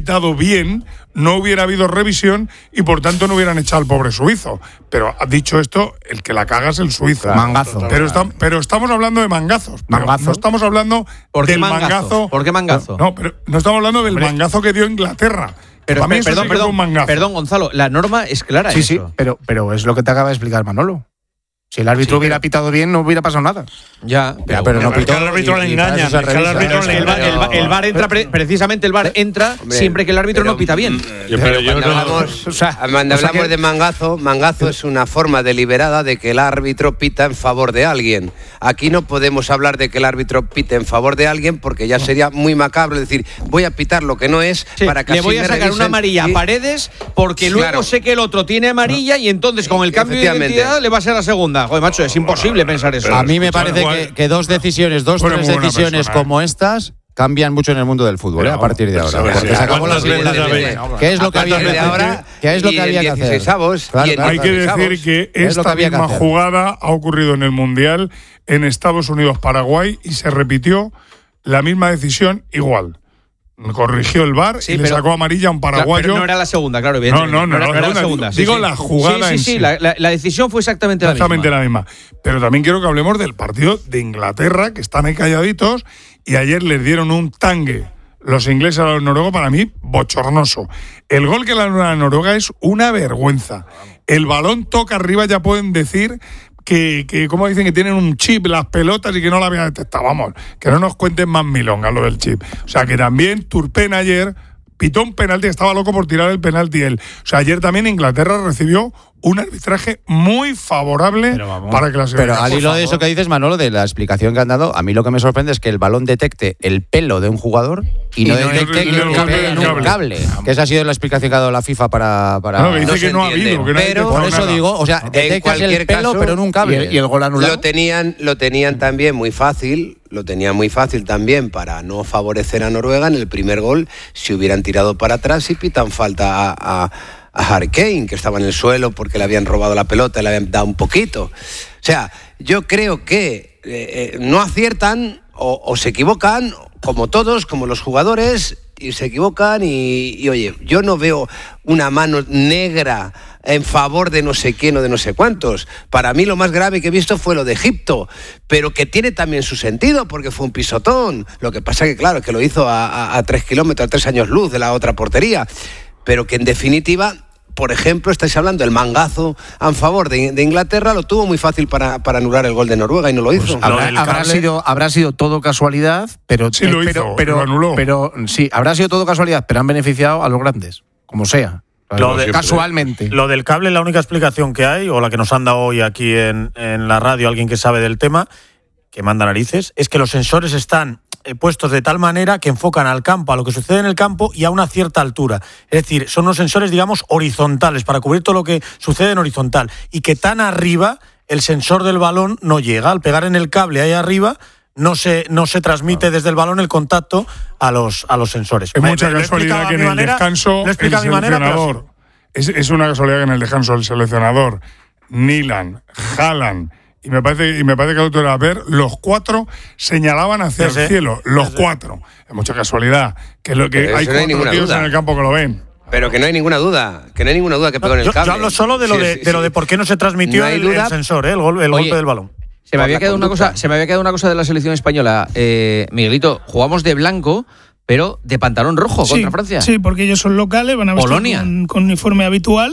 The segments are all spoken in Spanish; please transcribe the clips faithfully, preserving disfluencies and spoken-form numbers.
pitado bien, no hubiera habido revisión y por tanto no hubieran echado al pobre suizo. Pero dicho esto, el que la caga es el suizo. Claro, mangazo. Pero, está, pero estamos hablando de mangazos. ¿Mangazo? No estamos hablando ¿Por qué del mangazo? mangazo. ¿Por qué mangazo? No, pero no estamos hablando del Hombre. mangazo que dio Inglaterra. Pero, Para mí perdón, eso sí que fue perdón, un mangazo. perdón, Gonzalo, la norma es clara. Sí, eso. sí, pero, pero es lo que te acaba de explicar Manolo. Si el árbitro Sí, hubiera pero- pitado bien, no hubiera pasado nada. Ya, Pero, pero no Es que pitó. al árbitro y- le y para engañan, eso se es que al revisa. árbitro Pero es le que el VAR, el VAR- el VAR entra, pre- precisamente el VAR entra Hombre, siempre que el árbitro pero, no pita bien. Yo, pero yo cuando no- hablamos, o sea, cuando o sea hablamos que- de mangazo, mangazo es una forma deliberada de que el árbitro pita en favor de alguien. Aquí no podemos hablar de que el árbitro pite en favor de alguien porque ya sería muy macabro decir, voy a pitar lo que no es Sí, para que le así voy a me sacar revisen una amarilla y- a Paredes porque Claro. luego sé que el otro tiene amarilla y entonces con el cambio de Efectivamente. identidad le va a ser la segunda. Joder, macho, es imposible pensar eso. A mí me Escucha, parece Juan- que, que dos decisiones, dos, Bueno, tres muy buena decisiones persona, ¿eh? como estas cambian mucho en el mundo del fútbol, Pero, ¿eh? a partir de pues, ahora. a ver, Porque sí, se acabó la ¿cuántas veces segunda habéis- división. ¿Qué es lo que había que A partir de hacer? ahora, ¿Qué es lo y que en había que hacer? dieciseisavos, Claro, y en claro, Hay que claro. decir que Es lo esta que había que misma hacer. jugada ha ocurrido en el Mundial en Estados Unidos-Paraguay y se repitió la misma decisión igual. Corrigió el VAR Sí, y le pero- sacó amarilla a un Claro, paraguayo. pero no era la segunda, claro, No, evidentemente. no, no, era, no, era la segunda. segunda. Digo sí, la sí. jugada Sí, en sí, sí, sí. la, la- la decisión fue exactamente la Exactamente misma. la misma. Pero también quiero que hablemos del partido de Inglaterra, que están ahí calladitos, y ayer les dieron un tangue los ingleses a los noruegos, para mí, bochornoso. El gol que le dan a Noruega es una vergüenza. El balón toca arriba, ya pueden decir que, que como dicen, que tienen un chip las pelotas y que no la habían detectado. Vamos, que no nos cuenten más milongas lo del chip. O sea, que también Turpin ayer pitó un penalti, estaba loco por tirar el penalti él. O sea, ayer también Inglaterra recibió un arbitraje muy favorable para clasificar. Pero al hilo de eso que dices, Manolo, de la explicación que han dado, a mí lo que me sorprende es que el balón detecte el pelo de un jugador y, Y no no detecte el- que y no el le golpe peguen del un cable. cable. Que esa ha sido la explicación que ha dado la FIFA para... para... No, que dice No que se no ha entiende, habido, que no ha pero- detectado Por eso nada. digo, o sea, detectas cualquier el pelo caso, pero en un Y cable. el, y el gol anulado. Lo tenían, lo tenían también muy fácil, lo tenían muy fácil también para no favorecer a Noruega en el primer gol, si hubieran tirado para atrás y pitan falta a, a, a Harry Kane, que estaba en el suelo porque le habían robado la pelota y le habían dado un poquito. O sea, yo creo que eh, eh, no aciertan o, o se equivocan, como todos, como los jugadores, y se equivocan y, y oye, yo no veo una mano negra en favor de no sé quién o de no sé cuántos. Para mí lo más grave que he visto fue lo de Egipto, pero que tiene también su sentido porque fue un pisotón. Lo que pasa que claro, que lo hizo a, a, a tres kilómetros, a tres años luz de la otra portería, pero que en definitiva, por ejemplo, estáis hablando del mangazo en favor de, de Inglaterra, lo tuvo muy fácil para, para anular el gol de Noruega y no lo hizo. Pues habrá, del habrá cable- sido, habrá sido todo casualidad, pero, Sí, lo eh, hizo, pero, pero, lo anuló. pero sí, habrá sido todo casualidad, pero han beneficiado a los grandes, como sea. Lo de- Casualmente. Lo del cable, la única explicación que hay, o la que nos han dado hoy aquí en, en la radio, alguien que sabe del tema, que manda narices, es que los sensores están eh, puestos de tal manera que enfocan al campo, a lo que sucede en el campo y a una cierta altura. Es decir, son unos sensores, digamos, horizontales, para cubrir todo lo que sucede en horizontal. Y que tan arriba el sensor del balón no llega. Al pegar en el cable ahí arriba, no se, no se transmite desde el balón el contacto a los, a los sensores. Es Me- mucha me- lo he casualidad explicado a que en mi el manera, descanso lo he el explicado a mi manera, pero seleccionador. Es, es una casualidad que en el descanso el seleccionador, Nilan, Haaland y me parece y me parece que el otro era ver, los cuatro señalaban hacia Ya sé, el cielo, ya los sé. cuatro. Es mucha casualidad que lo que Pero hay eso no hay cuatro ninguna tíos duda. en el campo que lo ven. Pero que no hay ninguna duda, que no hay ninguna duda que pegó en el Yo, cable. yo hablo solo de lo Sí, de, sí, de lo sí. de por qué no se transmitió No hay el, duda. el sensor, ¿eh? el, gol- el Oye, golpe del balón. Se me, Por había la quedado una conducta. cosa, se me había quedado una cosa de la selección española. Eh, Miguelito, jugamos de blanco, pero de pantalón rojo Sí, contra Francia. Sí, porque ellos son locales, van a vestir Polonia. con, con uniforme habitual.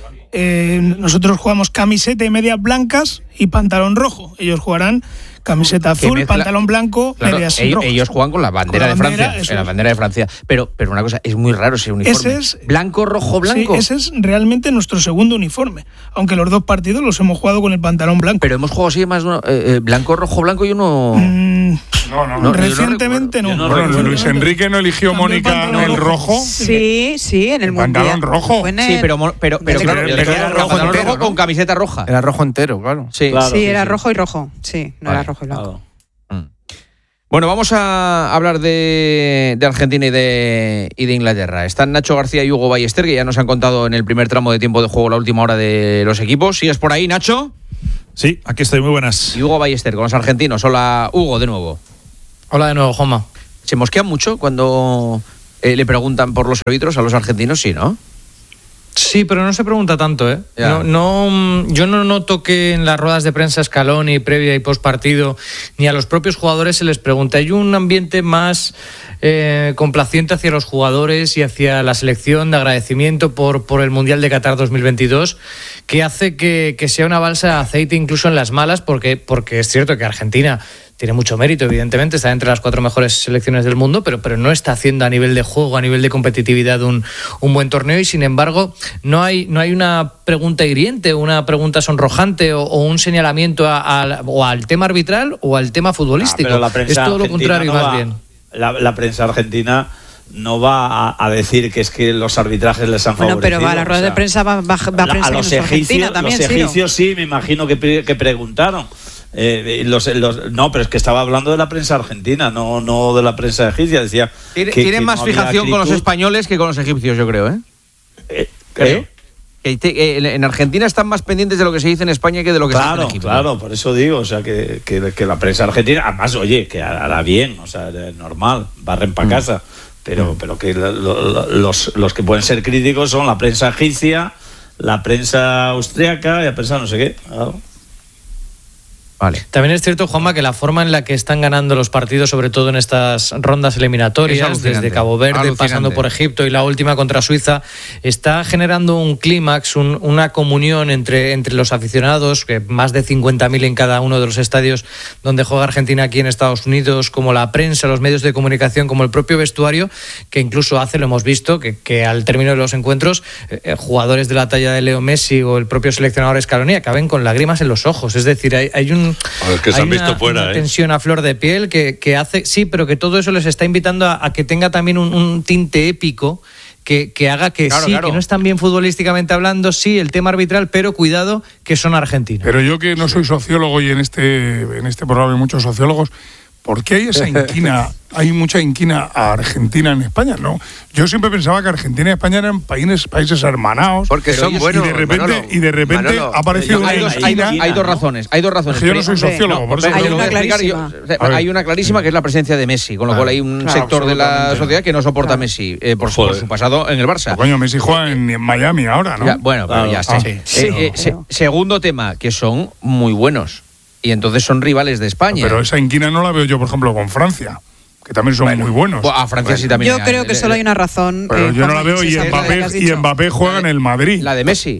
Eh, nosotros jugamos camiseta y medias blancas y pantalón rojo. Ellos jugarán camiseta Que azul, mezcla- pantalón blanco, Claro, medias ellos, rojas. ellos juegan con la bandera Con la de bandera, Francia. eso en la es. bandera de Francia. Pero, pero una cosa, es muy raro ese uniforme. Ese es- blanco, rojo, blanco. Sí, ese es realmente nuestro segundo uniforme. Aunque los dos partidos los hemos jugado con el pantalón blanco. Pero hemos jugado así más de uno, eh, eh, blanco, rojo, blanco y uno. Mm, No, no, No, yo no recientemente no. recuerdo. Bueno, Recientemente Luis no. Enrique no eligió Cambió Mónica pantalón el rojo. Sí, sí, en el El mundial. pantalón rojo. Fue en Sí, el- pero, mo- pero, pero, Pero- claro, pero pero era era rojo pantalón entero, rojo ¿no? con camiseta roja. Era rojo entero, claro. Sí. Claro. sí, era sí. rojo y rojo. Sí, no Vale. era rojo y blanco. Bueno, vamos a hablar de, de Argentina y de, y de Inglaterra. Están Nacho García y Hugo Ballester, que ya nos han contado en el primer tramo de tiempo de juego la última hora de los equipos. ¿Sigues por ahí, Nacho? Sí, aquí estoy, muy buenas. Y Hugo Ballester con los argentinos. Hola, Hugo, de nuevo. Hola de nuevo, Juanma. ¿Se mosquean mucho cuando Eh, ¿Le preguntan por los árbitros a los argentinos? Sí, ¿no? Sí, pero no se pregunta tanto, ¿eh? Ya. No, no, yo no noto que en las ruedas de prensa Scaloni, previa y postpartido, ni a los propios jugadores se les pregunta. Hay un ambiente más eh, complaciente hacia los jugadores y hacia la selección, de agradecimiento por, por el Mundial de Qatar dos mil veintidós, que hace que, que sea una balsa de aceite incluso en las malas, porque, porque es cierto que Argentina tiene mucho mérito, evidentemente, está entre las cuatro mejores selecciones del mundo, pero, pero no está haciendo a nivel de juego, a nivel de competitividad un, un buen torneo, y sin embargo no hay, no hay una pregunta hiriente, una pregunta sonrojante o, o un señalamiento a, a, o al tema arbitral o al tema futbolístico. Ah, pero la prensa es todo lo contrario, no más va, bien. La, la prensa argentina no va a, a decir que es que los arbitrajes les han Bueno, favorecido. pero va a la rueda o sea, de prensa, va, va, va a prensa a los en Argentina egipcios, también, los Ciro. egipcios sí, me imagino que, pre- que preguntaron. Eh, los, los, no, pero es que estaba hablando de la prensa argentina, no, no de la prensa egipcia. Decía Tiene- que, Tienen que más no había fijación con los acritud. españoles que con los egipcios, yo creo, ¿eh? Eh, Creo. ¿eh? Que te- eh, en Argentina están más pendientes de lo que se dice en España que de lo que se dice Claro, en Egipto. claro, por eso digo, o sea, que, que, que la prensa argentina, además, oye, que hará bien, o sea, es normal, barren para casa, pero, Mm. pero que lo- lo- los, los que pueden ser críticos son la prensa egipcia, la prensa austriaca y la prensa no sé qué. Claro. Vale. También es cierto, Juanma, que la forma en la que están ganando los partidos, sobre todo en estas rondas Es eliminatorias, alucinante. desde Cabo Verde, Alucinante. pasando por Egipto y la última contra Suiza, está generando un clímax, un- una comunión entre, entre los aficionados, que más de cincuenta mil en cada uno de los estadios donde juega Argentina aquí en Estados Unidos, como la prensa, los medios de comunicación, como el propio vestuario, que incluso hace, lo hemos visto, que, que al término de los encuentros, eh, jugadores de la talla de Leo Messi o el propio seleccionador Scaloni acaben con lágrimas en los ojos. Es decir, hay, hay un Es que se hay han visto una, fuera, una ¿eh? tensión a flor de piel que, que hace, sí, pero que todo eso les está invitando a, a que tenga también un, un tinte épico que, que haga que Claro, sí, claro. que no están bien futbolísticamente hablando, sí, el tema arbitral, pero cuidado, que son argentinos. Pero yo que no soy sociólogo y en este, en este programa hay muchos sociólogos, ¿por qué hay esa inquina? Hay mucha inquina a Argentina en España, ¿no? Yo siempre pensaba que Argentina y España eran países, países hermanados. Porque Pero son ellos- buenos, Y de repente, Manolo. y de repente Manolo, ha aparecido una Hay dos, hay, dos, inquina. hay dos razones. Hay dos razones. Es que yo no soy Pero- sociólogo, por eso pero te te lo lo digo. voy a explicar yo. clarísima. O sea, A ver. hay una clarísima que es la presencia de Messi, con lo cual hay un Claro, sector de la absolutamente. sociedad que no soporta a Messi eh, por, su- por Joder. su pasado en el Barça. Pero, coño, Messi juega en, en Miami ahora, ¿no? Ya, bueno, pero Claro. ya está. Ah, Eh, sí. eh, Sí, se- pero- segundo tema, que son muy buenos. Y entonces son rivales de España. Pero esa inquina no la veo yo, por ejemplo, con Francia, que también son muy buenos. Bueno, a Francia sí también. Yo creo que solo hay una razón. Pero eh, yo no la Juanma, veo es y esa frase que Mbappé, has y dicho. Mbappé juega en el Madrid. La de Messi.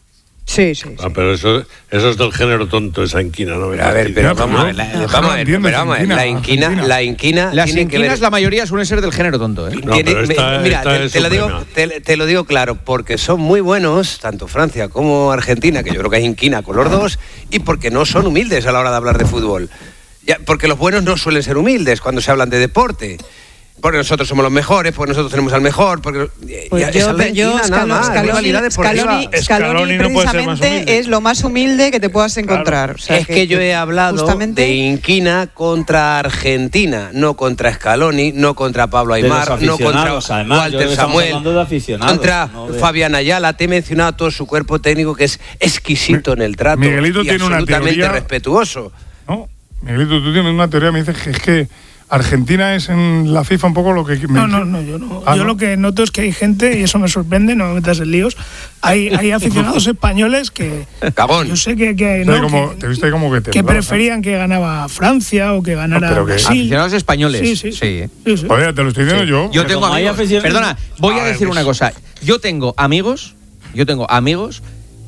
Sí, sí. sí. Ah, pero eso, eso es del género tonto, esa inquina, ¿no? A ver, pero Ya, vamos a ver, pero la, no, vamos a no ver, entiendo pero vamos a ver, esa la inquina, inquina, la inquina Las tiene que ver. inquinas, la mayoría suelen ser del género tonto, ¿eh? No, Tiene- pero esta- mira, esta te, es te lo digo, suprema. te, te lo digo claro, porque son muy buenos, tanto Francia como Argentina, que yo creo que hay inquina con los dos, y porque no son humildes a la hora de hablar de fútbol. Ya, porque los buenos no suelen ser humildes cuando se hablan de deporte. Porque nosotros somos los mejores, porque nosotros tenemos al mejor, porque Pues ya, yo, esa es la yo inquina, nada Scaloni, más, Scaloni- rivalidad deportiva. Scaloni- Scaloni Scaloni no puede ser más precisamente humilde. es lo más humilde que te puedas encontrar. O sea, es que, yo he hablado justamente- de inquina contra Argentina, no contra Scaloni, no contra Pablo De los Aimar, no contra aficionados, además, yo creo Walter que estamos Samuel, hablando de aficionados, contra no de- Fabián Ayala. Te he mencionado todo su cuerpo técnico, que es exquisito en el trato Miguelito y tiene una absolutamente teoría- respetuoso. ¿No? Miguelito, tú tienes una teoría, me dices que es que Argentina es en la FIFA un poco lo que... me- No, no, no, yo no. Ah, yo ¿no? lo que noto es que hay gente, y eso me sorprende, no me metas en líos, hay, hay aficionados españoles que... Cagón. Yo sé que, que, Te, no, como, que- te viste como que te... que preferían que ganaba Francia o que ganara pero que- Brasil. Aficionados españoles. Sí, sí. Sí. Sí, sí. Oye, te lo estoy diciendo yo. Yo Pero tengo como hay amigos. aficionados- Perdona, voy a A ver, decir pues- una cosa. Yo tengo amigos, yo tengo amigos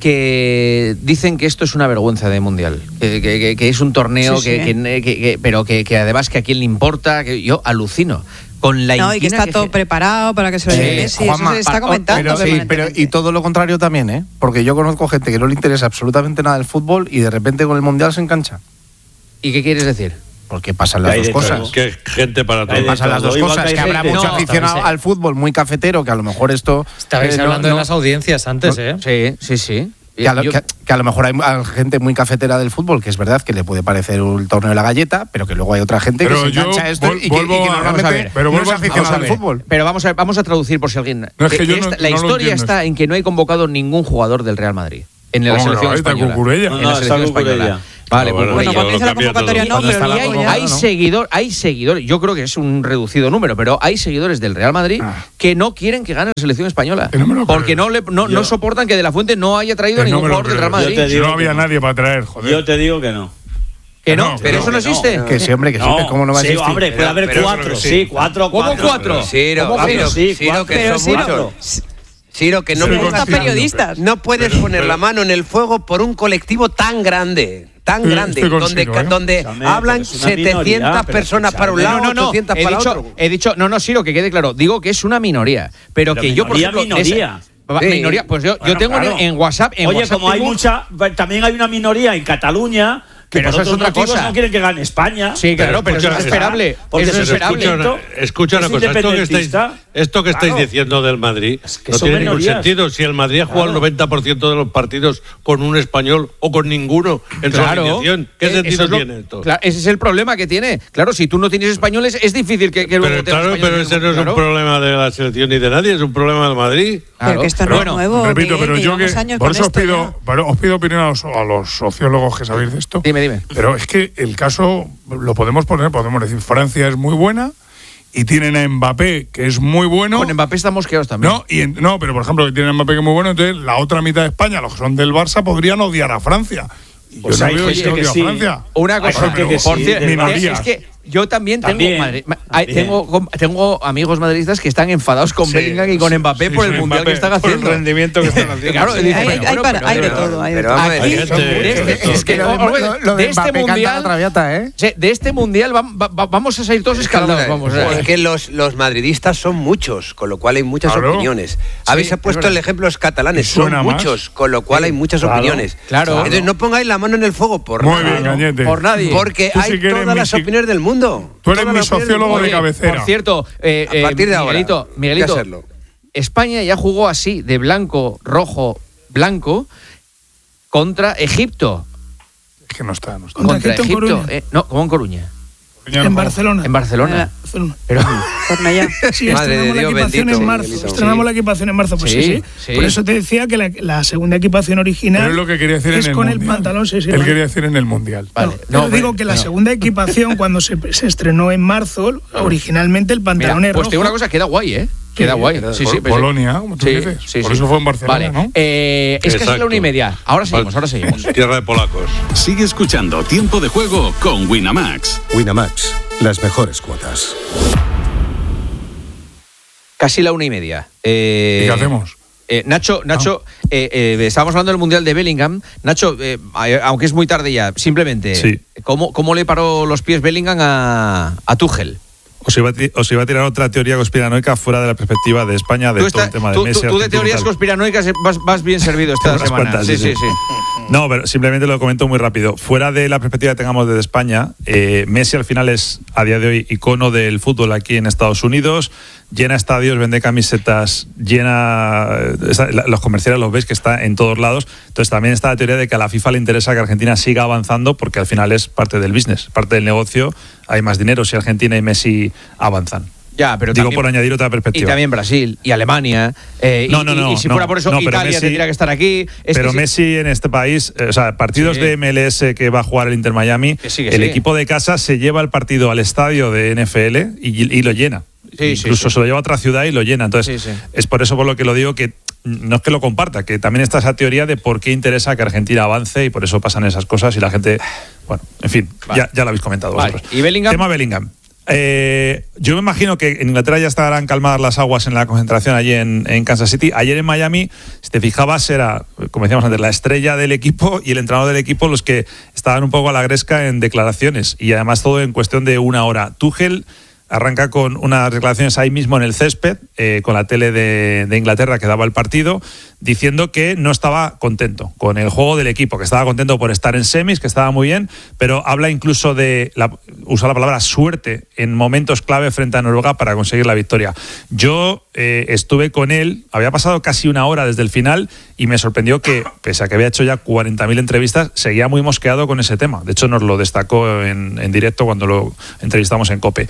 que dicen que esto es una vergüenza de mundial, que, que- que- que es un torneo Sí, sí, que, ¿eh? que- que- que- pero que, que además que a quién le importa, que yo alucino con la No, y que inquina está todo que- preparado para que se lo Sí, lleve Messi. Juanma, Eso se está para- comentando Pero, sí, pero permanentemente. y todo lo contrario también, ¿eh? Porque yo conozco gente que no le interesa absolutamente nada del fútbol y de repente con el mundial se engancha. ¿Y qué quieres decir? Porque pasan las Hay dos de cosas. todo. Que gente para Hay todo. de Pasan las todo, dos igual cosas. que hay Que habrá gente- mucho no, aficionado también sé. al fútbol muy cafetero, que a lo mejor esto. Estabais eh, no- hablando no- de las audiencias antes, ¿eh? Sí, sí, sí. Que a, lo, Yo- que- que a lo mejor hay hay gente muy cafetera del fútbol, que es verdad que le puede parecer un torneo de la galleta, pero que luego hay otra gente Pero que se yo engancha a esto vol- y que, y vuelvo que a- normalmente vamos a ver, pero no vuelvo es a- aficionado Vamos a al ver, fútbol. Pero vamos a, vamos a traducir por si alguien. No, es que yo no- esta- no la lo historia entiendo está esto. en que no hay convocado ningún jugador del Real Madrid en la ¿Cómo que selección no? Ahí está española. Cucurella. En No, la no, está selección española. Cucurella. Vale, bueno, pues Bueno, cuando dice la cambia convocatoria todo. no, pero y hay, luego ya- hay seguidor, hay seguidores, yo creo que es un reducido número, pero hay seguidores del Real Madrid Ah. que no quieren que gane la selección española. Que no me lo porque creo. no, le, no, Yo- no soportan que De La Fuente no haya traído a Que no ningún me lo jugador del creo. Real Madrid. Yo te digo No había que nadie para traer, joder. Yo te digo que no. Que no, No, pero no, eso no que no. existe. Que sí, hombre, que sí, No, que cómo no va a sí, existir. hombre, puede haber pero- cuatro, pero sí, sí. cuatro, ¿Cómo cuatro. cuatro? Ciro, ¿Cómo Ciro, cuatro? Sí, Ciro, que cuatro. son Cuatro. muchos. Ciro, que no, Pero puedes- hasta periodistas. no puedes poner la mano en el fuego por un colectivo tan grande, tan Sí, grande, estoy con donde, Ciro, ¿eh? donde Escúchame, hablan pero es una minoría, setecientas pero personas para un escúchame. lado, No, no, no. ochocientas He para dicho, otro. he dicho, no, no, Siro, que quede claro. Digo que es una minoría. Pero, Pero que yo, por minoría, ejemplo. de minoría. esa- Sí. Minoría, pues yo, yo Bueno, tengo en- claro. en WhatsApp. En Oye, WhatsApp como hay tengo- mucha, también hay una minoría en Cataluña que Pero por eso es otros otra motivos cosa. no quieren que gane España. Sí, claro, pero eso es escucha, esperable. porque Eso se es Pero esperable. Escucha una, escucha una es cosa, esto que estáis, independentista. esto que estáis Claro. diciendo del Madrid que no son tiene ningún minorías. sentido. Si el Madrid ha jugado Claro. el noventa por ciento de los partidos con un español o con ninguno en su alineación, ¿qué Eh, eso sentido es lo- tiene esto? Claro, ese es el problema que tiene. Claro, si tú no tienes españoles, es difícil que, que luego Pero tengas claro, españoles pero en el ese no es claro. un problema de la selección ni de nadie, es un problema del Madrid. Pero Claro. que esto no Pero es nuevo. Repito, Miguel, pero que yo que. llevamos años Por con eso os esto pido, pero os pido opinión a los, a los sociólogos que sabéis de esto. Dime, dime. Pero es que el caso lo podemos poner, podemos decir, Francia es muy buena y tienen a Mbappé, que es muy bueno. Con Mbappé estamos quedados también. No, y en- no, pero por ejemplo, que tienen a Mbappé que es muy bueno, entonces la otra mitad de España, los que son del Barça, podrían odiar a Francia. Y Pues yo hay no veo gente que que odie a sí. Francia. Una Hay cosa, gente que por sí, cierto, del es, Barça. es que yo también tengo, También, madri- ma- hay- también. tengo, com- tengo amigos madridistas que están enfadados con Sí, Bellingham y con Mbappé sí, por el sí, mundial Mbappé, que están por el haciendo. rendimiento que están haciendo. Claro, Sí. dice, Hay- bueno, hay bueno, para- pero- hay de pero- todo, hay de Pero todo. vamos a ver, Aquí, Hay gente- de este, Es que lo de, Orbe, lo- lo de de este Mbappé canta la mundial, traviata, ¿eh? sí, de este mundial va- va- va- vamos a salir todos escaldados. Vamos, Es eh. que los, los madridistas son muchos, con lo cual hay muchas Claro. opiniones. Sí, Habéis es puesto verdad. el ejemplo los catalanes, Y son suena más. muchos, con lo cual hay muchas Claro, opiniones. claro. Entonces no pongáis la mano en el fuego por Muy nada. bien, Cañete. Por nadie. Porque Tú hay sí que eres todas mi las si- opiniones del mundo. Tú eres Todas mi las opiniones sociólogo del de mundo. cabecera. Por cierto, eh, A eh, partir de ahora, Miguelito, hay que Miguelito, hacerlo. España ya jugó así, de blanco, rojo, blanco, contra Egipto. Es que no está, no está. Contra Egipto en Coruña. eh, no, como en Coruña. En Barcelona. En Barcelona. Barcelona. Pero, Cornellá. Sí, Madre de estrenamos la Dios, equipación bendito, en marzo. Miguelito. Estrenamos Sí. la equipación en marzo, pues Sí, sí, sí. sí. Por eso te decía que la, la segunda equipación original Pero es lo que quería decir es en el con Mundial. el pantalón, sí, sí. Él vale. quería decir en el Mundial. Vale. No, No, pero digo hombre, que la no. segunda equipación, cuando se, se estrenó en marzo, originalmente el mira, pantalón es pues te digo rojo. una cosa, queda guay, ¿eh? Queda guay. queda- Sí, Pol- sí, pues sí. Polonia, como tú Sí, dices. sí, Por sí. eso fue en Barcelona, Vale. ¿no? Eh, es casi Exacto. la una y media. Ahora seguimos, ahora seguimos. Tierra de polacos. Sigue escuchando Tiempo de Juego con Winamax. Winamax, las mejores cuotas. Casi la una y media. Eh, ¿Y qué hacemos? eh, Nacho, Nacho, eh, eh, estábamos hablando del Mundial de Bellingham. Nacho, eh, a- aunque es muy tarde ya, simplemente, Sí. ¿cómo, ¿cómo le paró los pies Bellingham a, a Tuchel? Os iba, a ti- os iba a tirar otra teoría conspiranoica fuera de la perspectiva de España, de Tú, todo está- el tema de tú- Messi. tú- tú de Argentina y teorías tal. conspiranoicas vas, vas bien servido esta Unas semana. cuantas, sí, sí, sí, sí. sí. No, pero simplemente lo comento muy rápido. Fuera de la perspectiva que tengamos desde España, eh, Messi al final es, a día de hoy, icono del fútbol aquí en Estados Unidos. Llena estadios, vende camisetas, llena. eh, esa- la- los comerciales los veis que está en todos lados. Entonces también está la teoría de que a la FIFA le interesa que Argentina siga avanzando porque al final es parte del business, parte del negocio. Hay más dinero si Argentina y Messi avanzan. Ya, pero Digo también- por añadir otra Y perspectiva. también Brasil y Alemania. eh, y- No, no, y, no, y si no, fuera por eso, no, pero Italia Messi- tendría que estar aquí. Es Pero que sí- Messi en este país, eh, o sea, partidos Sí. de M L S que va a jugar el Inter Miami, Que sí, que el sí. equipo de casa se lleva el partido al estadio de N F L y, y lo llena. Sí, sí, Incluso sí. se lo lleva a otra ciudad y lo llena. Entonces, Sí, sí. es por eso por lo que lo digo que no es que lo comparta, que también está esa teoría de por qué interesa que Argentina avance y por eso pasan esas cosas y la gente, bueno, en fin, Vale. ya, ya lo habéis comentado Vale. vosotros. ¿Y Bellingham? Tema Bellingham. Eh, yo me imagino que en Inglaterra ya estarán calmadas las aguas en la concentración allí en, en Kansas City. Ayer en Miami, si te fijabas, era, como decíamos antes, la estrella del equipo y el entrenador del equipo los que estaban un poco a la gresca en declaraciones. Y además todo en cuestión de una hora. Tuchel arranca con unas declaraciones ahí mismo en el césped, eh, con la tele de, de Inglaterra que daba el partido, diciendo que no estaba contento con el juego del equipo, que estaba contento por estar en semis, que estaba muy bien, pero habla incluso de, la, usa la palabra suerte en momentos clave frente a Noruega para conseguir la victoria. Yo eh, estuve con él, había pasado casi una hora desde el final y me sorprendió que, pese a que había hecho ya cuarenta mil entrevistas, seguía muy mosqueado con ese tema. De hecho, nos lo destacó en, en directo cuando lo entrevistamos en COPE.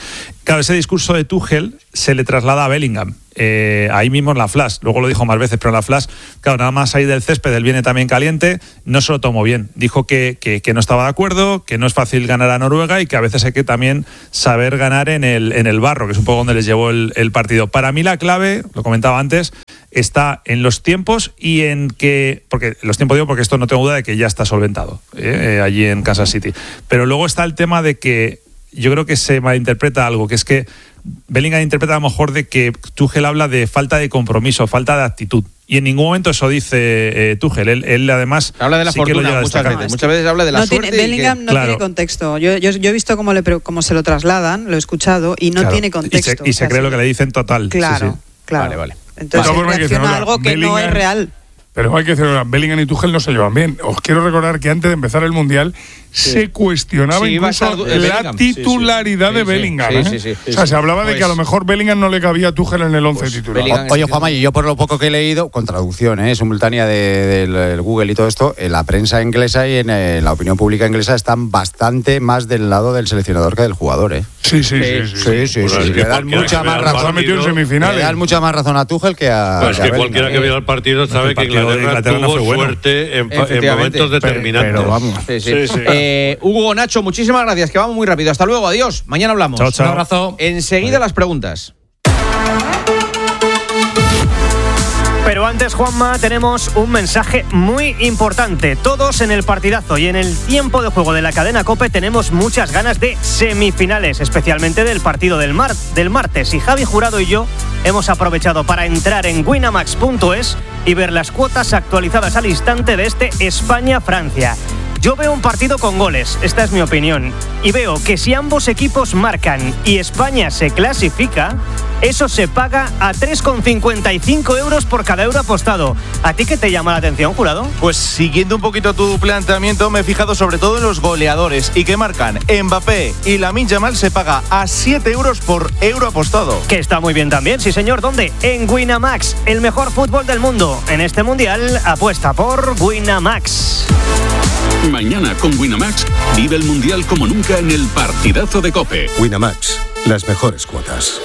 Claro, ese discurso de Tuchel se le traslada a Bellingham. Eh, ahí mismo en la Flash, luego lo dijo más veces, pero en la Flash, claro, nada más salir del césped, él viene también caliente, no se lo tomó bien. Dijo que, que, que no estaba de acuerdo, que no es fácil ganar a Noruega y que a veces hay que también saber ganar en el, en el barro, que es un poco donde les llevó el, el partido. Para mí la clave, lo comentaba antes, está en los tiempos y en que, porque los tiempos digo porque esto no tengo duda de que ya está solventado eh, eh, allí en Kansas City, pero luego está el tema de que yo creo que se malinterpreta algo, que es que Bellingham interpreta a lo mejor de que Tuchel habla de falta de compromiso, falta de actitud. Y en ningún momento eso dice eh, Tuchel. Él, él además habla de la sí que lo fortuna llega a muchas destacar. veces. Muchas veces habla de la no suerte. Tiene, Bellingham y que, no claro. tiene contexto. Yo, yo, yo he visto cómo, le, cómo se lo trasladan, lo he escuchado, y no Claro. tiene contexto. Y se, y se o sea, cree sí. lo que le dicen total. Claro, Sí, sí. claro. Vale, vale. Entonces Vale. reacciona a algo que no es Bellingham- real. Pero hay que decir, Bellingham y Tuchel no se llevan bien. Os quiero recordar que antes de empezar el Mundial Sí. se cuestionaba Sí, iba a incluso estar, eh, la Bellingham. titularidad Sí, sí. de Sí, sí. Bellingham. Sí, ¿eh? sí, sí, sí, o sea, sí. se hablaba de Pues- que a lo mejor Bellingham no le cabía a Tuchel en el once titular. Bellingham- Oye, Juanma, y yo por lo poco que he leído, con traducción ¿eh? simultánea de, del el Google y todo esto, en la prensa inglesa y en eh, la opinión pública inglesa están bastante más del lado del seleccionador que del jugador. ¿eh? Sí, sí, sí. sí, Sí, sí, Bueno, sí. es que Le dan cualquiera mucha que más vea el Nos ha razón. metido en partido- Le semifinales. dan mucha más razón a Tuchel que a. Pues que a que Bellingham. cualquiera que vea el partido sabe El que partido de Inglaterra, Inglaterra no tuvo fue bueno. suerte en, en Efectivamente. momentos Pero- determinantes. pero vamos. Sí, sí. Sí, sí. Eh, Hugo, Nacho, muchísimas gracias, que vamos muy rápido. Hasta luego, adiós. Mañana hablamos. Chao, chao. Un abrazo. Enseguida las preguntas. Pero antes, Juanma, tenemos un mensaje muy importante. Todos en el partidazo y en el tiempo de juego de la cadena COPE tenemos muchas ganas de semifinales, especialmente del partido del, mar del martes. Y Javi Jurado y yo hemos aprovechado para entrar en winamax punto es y ver las cuotas actualizadas al instante de este España-Francia. Yo veo un partido con goles, esta es mi opinión, y veo que si ambos equipos marcan y España se clasifica, eso se paga a tres coma cincuenta y cinco euros por cada euro apostado. ¿A ti qué te llama la atención, Jurado? Pues siguiendo un poquito tu planteamiento, me he fijado sobre todo en los goleadores y que marcan Mbappé y Lamine Yamal se paga a siete euros por euro apostado. Que está muy bien también, sí señor. ¿Dónde? En Winamax, el mejor fútbol del mundo. En este mundial, apuesta por Winamax. Mañana con Winamax vive el Mundial como nunca en el partidazo de COPE. Winamax, las mejores cuotas.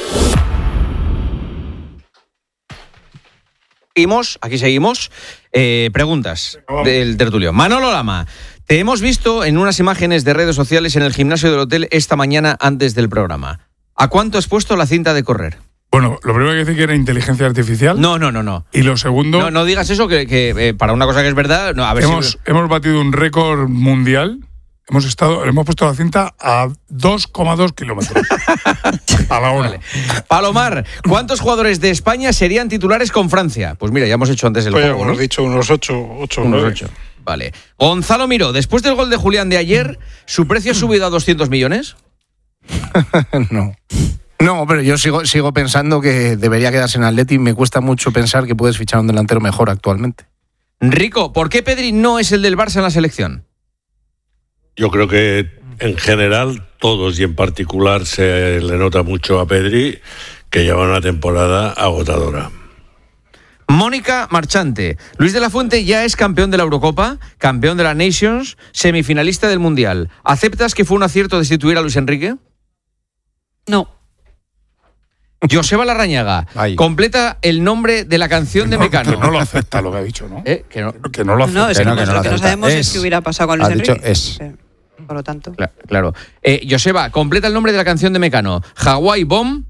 Seguimos, aquí seguimos. Eh, preguntas del tertulio. Manolo Lama, te hemos visto en unas imágenes de redes sociales en el gimnasio del hotel esta mañana antes del programa. ¿A cuánto has puesto la cinta de correr? Bueno, lo primero que decir que era inteligencia artificial. No, no, no, no. Y lo segundo, No, no digas eso, que, que, eh, para una cosa que es verdad, no, a ver hemos, si... hemos batido un récord mundial. Hemos estado, hemos puesto la cinta a dos coma dos kilómetros a la hora. Vale. Palomar, ¿cuántos jugadores de España serían titulares con Francia? Pues mira, ya hemos hecho antes el Pues juego, hemos ¿no? dicho unos ocho, ocho, Unos nueve. ocho. Vale. Gonzalo Miró, después del gol de Julián de ayer, ¿su precio ha subido a doscientos millones? No. No, pero yo sigo, sigo pensando que debería quedarse en Atleti. Me cuesta mucho pensar que puedes fichar un delantero mejor actualmente. Rico, ¿por qué Pedri no es el del Barça en la selección? Yo creo que en general todos y en particular se le nota mucho a Pedri que lleva una temporada agotadora. Mónica Marchante, Luis de la Fuente ya es campeón de la Eurocopa, campeón de la Nations, semifinalista del Mundial. ¿Aceptas que fue un acierto destituir a Luis Enrique? No. Joseba Larrañaga, Ay. completa el nombre de la canción de No, Mecano. que no lo acepta lo que ha dicho, ¿no? ¿Eh? Que no. Que no lo acepta. No, es que, no, no, que no lo lo que no acepta. sabemos es, Es. qué hubiera pasado con Luis Ha dicho Enrique. es. Eh, Por lo tanto. Cla- Claro. Eh, Joseba, completa el nombre de la canción de Mecano. Hawaii Bomb.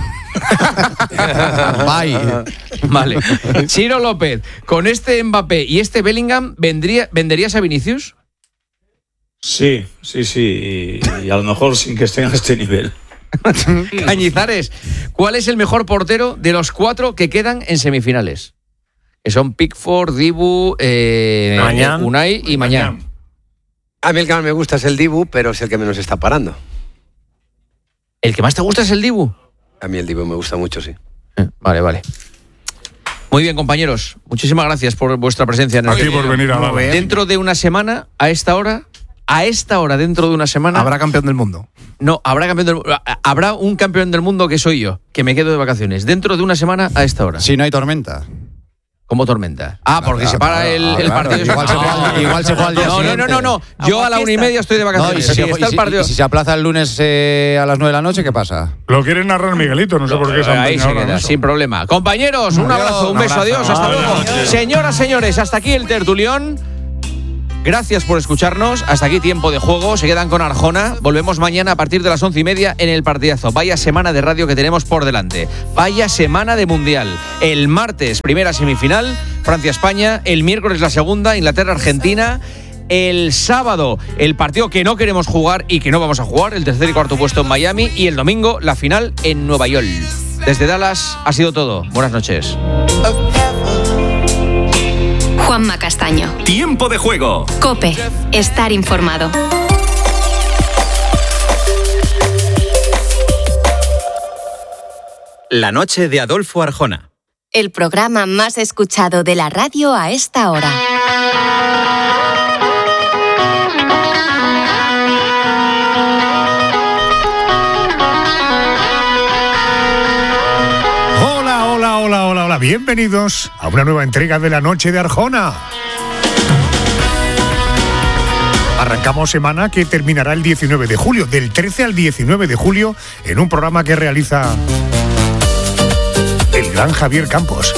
Bye. Vale. Chiro López, con este Mbappé y este Bellingham, ¿vendría, ¿venderías a Vinicius? Sí, sí, sí. Y, y a lo mejor sin que estén a este nivel. Cañizares, ¿cuál es el mejor portero de los cuatro que quedan en semifinales? Que son Pickford, Dibu, eh, Mañán. Unai y Mañán. A mí el que más me gusta es el Dibu, pero es el que menos está parando. ¿El que más te gusta es el Dibu? A mí el Dibu me gusta mucho, sí. Eh, Vale, vale. Muy bien, compañeros. Muchísimas gracias por vuestra presencia en el A ti por venir a Muy hablar. bien. Dentro de una semana, a esta hora, a esta hora, dentro de una semana. Habrá campeón del mundo. No, habrá campeón del mundo. Habrá un campeón del mundo que soy yo, que me quedo de vacaciones. Dentro de una semana, a esta hora. Si no hay tormenta. ¿Cómo tormenta? Ah, porque se para el, el claro, partido. igual se juega- igual se juega al día No, no, no, siguiente. no, no. Yo a la una y media estoy de No, vacaciones. y si, Sí, se, está y el si- partido. y si se aplaza el lunes eh, a las nueve de la noche, ¿qué pasa? Lo quiere narrar Miguelito, no sé por qué se han Ahí se empeñado en queda, eso. sin problema. Compañeros, un Adiós, abrazo, un un beso, abrazo. adiós, hasta Buenas luego. noches. Señoras, señores, hasta aquí el tertulión. Gracias por escucharnos. Hasta aquí Tiempo de Juego. Se quedan con Arjona. Volvemos mañana a partir de las once y media en el partidazo. Vaya semana de radio que tenemos por delante. Vaya semana de Mundial. El martes, primera semifinal, Francia-España. El miércoles, la segunda, Inglaterra-Argentina. El sábado, el partido que no queremos jugar y que no vamos a jugar, el tercer y cuarto puesto en Miami. Y el domingo, la final en Nueva York. Desde Dallas ha sido todo. Buenas noches. Juanma Castaño. Tiempo de Juego. COPE. Estar informado. La noche de Adolfo Arjona. El programa más escuchado de la radio a esta hora. Hola, hola, hola, hola, hola. Bienvenidos a una nueva entrega de la noche de Arjona. Arrancamos semana que terminará el diecinueve de julio, del trece al diecinueve de julio, en un programa que realiza el gran Javier Campos.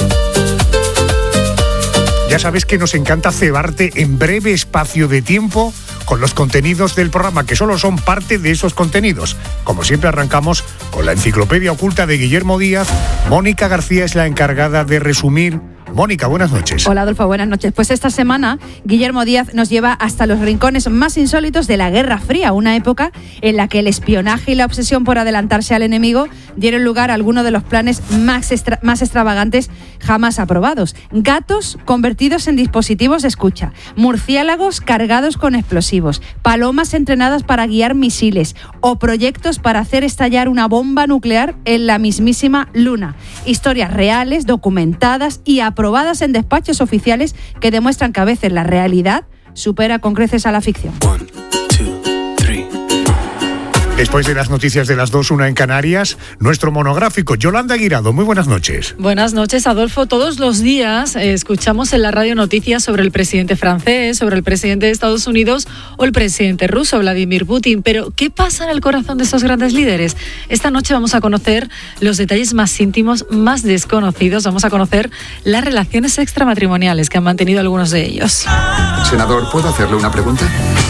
Ya sabes que nos encanta cebarte en breve espacio de tiempo con los contenidos del programa, que solo son parte de esos contenidos. Como siempre, arrancamos con la enciclopedia oculta de Guillermo Díaz. Mónica García es la encargada de resumir. Mónica, buenas noches. Hola Adolfo, buenas noches. Pues esta semana Guillermo Díaz nos lleva hasta los rincones más insólitos de la Guerra Fría, una época en la que el espionaje y la obsesión por adelantarse al enemigo dieron lugar a algunos de los planes más, extra- más extravagantes jamás aprobados. Gatos convertidos en dispositivos de escucha, murciélagos cargados con explosivos, palomas entrenadas para guiar misiles o proyectos para hacer estallar una bomba nuclear en la mismísima Luna. Historias reales, documentadas y aprobadas aprobadas en despachos oficiales que demuestran que a veces la realidad supera con creces a la ficción. Después de las noticias de las dos, una en Canarias, nuestro monográfico. Yolanda Guirado, muy buenas noches. Buenas noches, Adolfo. Todos los días eh, escuchamos en la radio noticias sobre el presidente francés, sobre el presidente de Estados Unidos o el presidente ruso, Vladimir Putin. Pero, ¿qué pasa en el corazón de esos grandes líderes? Esta noche vamos a conocer los detalles más íntimos, más desconocidos. Vamos a conocer las relaciones extramatrimoniales que han mantenido algunos de ellos. Senador, ¿puedo hacerle una pregunta?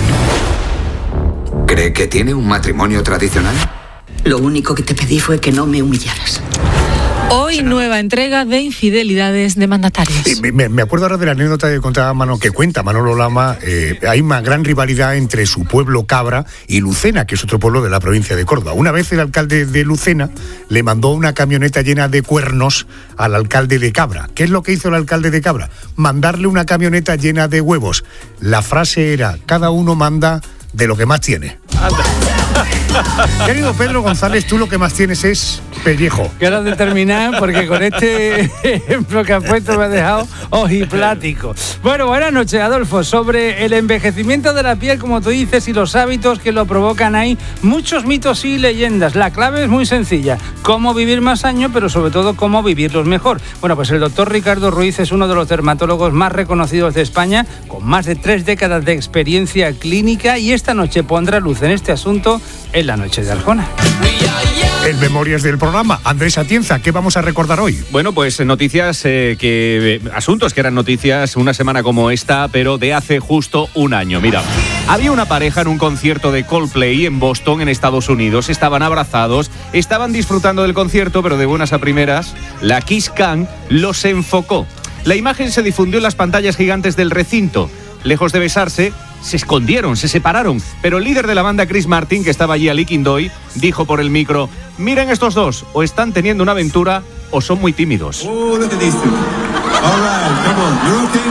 ¿Cree que tiene un matrimonio tradicional? Lo único que te pedí fue que no me humillaras. Hoy nueva entrega de infidelidades de mandatarios. Sí, me, me acuerdo ahora de la anécdota que contaba Mano, que cuenta Manolo Lama. Eh, hay una gran rivalidad entre su pueblo Cabra y Lucena, que es otro pueblo de la provincia de Córdoba. Una vez el alcalde de Lucena le mandó una camioneta llena de cuernos al alcalde de Cabra. ¿Qué es lo que hizo el alcalde de Cabra? Mandarle una camioneta llena de huevos. La frase era: cada uno manda de lo que más tiene. Querido Pedro González, tú lo que más tienes es pellejo. Quiero determinar porque con este ejemplo que has puesto me ha dejado ojiplático. Bueno, buenas noches, Adolfo. Sobre el envejecimiento de la piel, como tú dices, y los hábitos que lo provocan, hay muchos mitos y leyendas. La clave es muy sencilla: cómo vivir más años, pero sobre todo cómo vivirlos mejor. Bueno, pues el doctor Ricardo Ruiz es uno de los dermatólogos más reconocidos de España, con más de tres décadas de experiencia clínica, y esta noche pondrá luz en este asunto en la noche de Arjona. En Memorias del programa, Andrés Atienza, ¿qué vamos a recordar hoy? Bueno, pues noticias eh, que... Eh, asuntos que eran noticias una semana como esta, pero de hace justo un año. Mira, había una pareja en un concierto de Coldplay en Boston, en Estados Unidos. Estaban abrazados, estaban disfrutando del concierto, pero de buenas a primeras, la Kiss Cam los enfocó. La imagen se difundió en las pantallas gigantes del recinto. Lejos de besarse, se escondieron, se separaron, pero el líder de la banda, Chris Martin, que estaba allí a Liquindoy, dijo por el micro: miren estos dos, o están teniendo una aventura o son muy tímidos. Oh, look at these two. All right, come on, you're okay?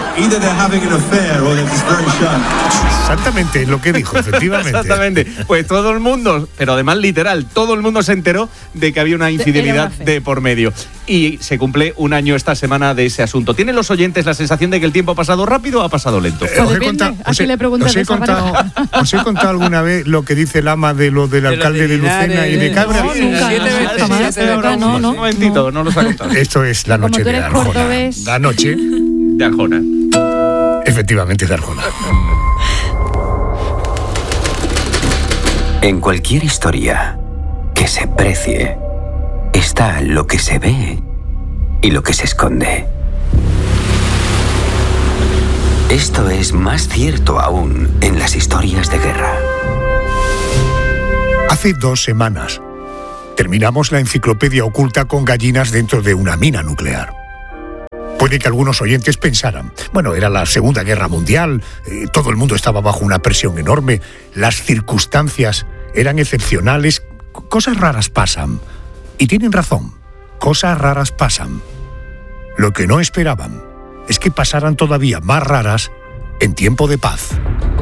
Either they're having an affair or they're just very shy. Exactamente lo que dijo, efectivamente. Exactamente. Pues todo el mundo, pero además literal, todo el mundo se enteró de que había una infidelidad de por medio. Y se cumple un año esta semana de ese asunto. ¿Tienen los oyentes la sensación de que el tiempo ha pasado rápido o ha pasado lento? Eh, os, he contado, os, he, os, he contado, os he contado alguna vez lo que dice el ama de lo del de alcalde de, de Lucena y de Cabra. No, nunca. Siete veces, jamás, siete veces, no, no, un momentito, no, no los ha contado. Esto es la noche de Arjona. Cordobés. La noche de Arjona. Efectivamente, de Arjona. En cualquier historia que se precie, está lo que se ve y lo que se esconde. Esto es más cierto aún en las historias de guerra. Hace dos semanas terminamos la enciclopedia oculta con gallinas dentro de una mina nuclear. Puede que algunos oyentes pensaran, bueno, era la Segunda Guerra Mundial, eh, todo el mundo estaba bajo una presión enorme, las circunstancias eran excepcionales, cosas raras pasan. Y tienen razón, cosas raras pasan. Lo que no esperaban es que pasaran todavía más raras en tiempo de paz.